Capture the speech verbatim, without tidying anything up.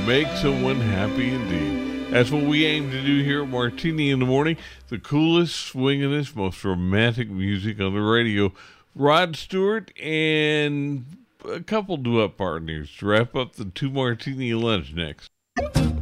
make someone happy indeed. That's what we aim to do here at Martini in the Morning. The coolest, swingingest, most romantic music on the radio. Rod Stewart and a couple duet partners to wrap up the Two Martini Lunch next.